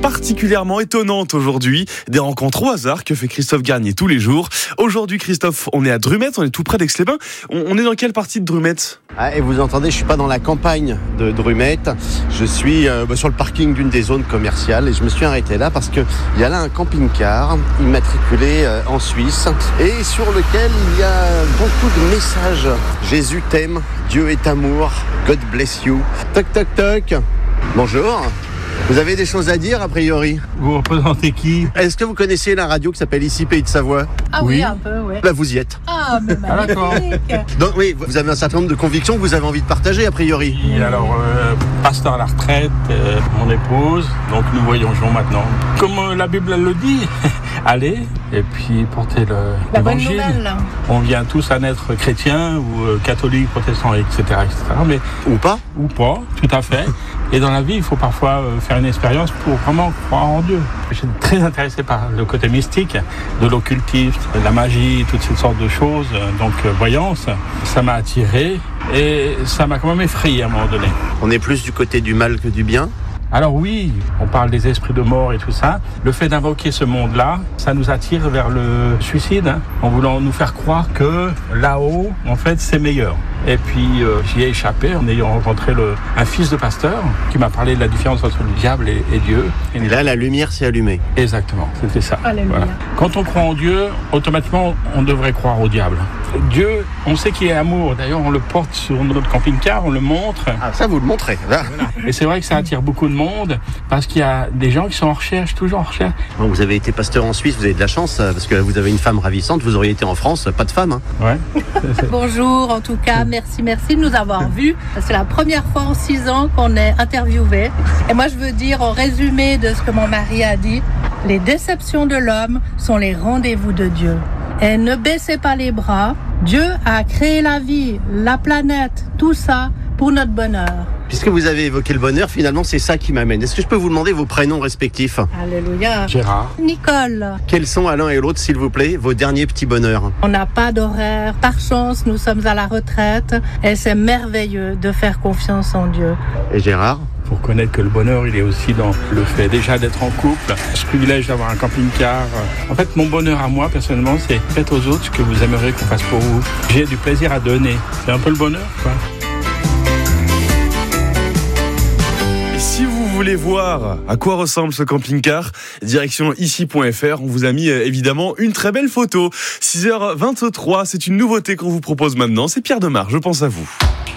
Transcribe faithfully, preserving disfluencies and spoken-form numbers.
particulièrement étonnantes aujourd'hui. Des rencontres au hasard que fait Christophe Garnier tous les jours. Aujourd'hui, Christophe, on est à Drumette, on est tout près d'Aix-les-Bains. On, on est dans quelle partie de Drumette ? Ah, et vous entendez, je suis pas dans la campagne de Drumette. Je suis euh, bah, sur le parking d'une des zones commerciales et je me suis arrêté là parce que il y a là un camping-car immatriculé euh, en Suisse et sur lequel il y a beaucoup de messages. Jésus t'aime, Dieu est amour, God bless you. Toc toc toc. Bonjour. Vous avez des choses à dire a priori ? Vous représentez qui ? Est-ce que vous connaissez la radio qui s'appelle Ici Pays de Savoie ? Ah oui, oui, un peu, oui. Bah vous y êtes. Ah, mais ah, d'accord. Donc oui, vous avez un certain nombre de convictions que vous avez envie de partager a priori. Et alors, euh, pasteur à la retraite, euh, mon épouse, donc nous voyageons maintenant. Comme euh, la Bible elle le dit, allez et puis portez le, la bonne l'évangile. Nouvelle. On vient tous à naître chrétiens ou euh, catholiques, protestants, et cetera, et cetera. Mais ou pas, ou pas, tout à fait. Et dans la vie, il faut parfois euh, faire une expérience pour vraiment croire en Dieu. Je suis très intéressé par le côté mystique, de l'occultisme, de la magie, toutes ces sortes de choses. Donc, euh, voyance, ça m'a attiré et ça m'a quand même effrayé à un moment donné. On est plus du côté du mal que du bien ? Alors oui, on parle des esprits de mort et tout ça. Le fait d'invoquer ce monde-là, ça nous attire vers le suicide, hein, en voulant nous faire croire que là-haut, en fait, c'est meilleur. Et puis, euh, j'y ai échappé en ayant rencontré le, un fils de pasteur qui m'a parlé de la différence entre le diable et, et Dieu. Et là, la lumière s'est allumée. Exactement, c'était ça. Alléluia. Voilà. Quand on croit en Dieu, automatiquement, on devrait croire au diable. Dieu, on sait qu'il est amour. D'ailleurs, on le porte sur notre camping-car, on le montre. Ah, ça, vous le montrez. Là. Et c'est vrai que ça attire beaucoup de monde parce qu'il y a des gens qui sont en recherche, toujours en recherche. Bon, vous avez été pasteur en Suisse, vous avez de la chance parce que vous avez une femme ravissante. Vous auriez été en France, pas de femme. Hein. Ouais. Bonjour, en tout cas, merci, merci de nous avoir vus. C'est la première fois en six ans qu'on est interviewé. Et moi, je veux dire, en résumé de ce que mon mari a dit, les déceptions de l'homme sont les rendez-vous de Dieu. Et ne baissez pas les bras. Dieu a créé la vie, la planète, tout ça pour notre bonheur. Puisque vous avez évoqué le bonheur, finalement, c'est ça qui m'amène. Est-ce que je peux vous demander vos prénoms respectifs ? Alléluia. Gérard. Nicole. Quels sont à l'un et l'autre, s'il vous plaît, vos derniers petits bonheurs ? On n'a pas d'horaire. Par chance, nous sommes à la retraite et c'est merveilleux de faire confiance en Dieu. Et Gérard ? Pour connaître que le bonheur, il est aussi dans le fait déjà d'être en couple, ce privilège d'avoir un camping-car. En fait, mon bonheur à moi, personnellement, c'est faites aux autres ce que vous aimeriez qu'on fasse pour vous. J'ai du plaisir à donner. C'est un peu le bonheur, quoi. Et si vous voulez voir à quoi ressemble ce camping-car, direction ici point f r, on vous a mis euh, évidemment une très belle photo. six heures vingt-trois, c'est une nouveauté qu'on vous propose maintenant. C'est Pierre Demar, je pense à vous.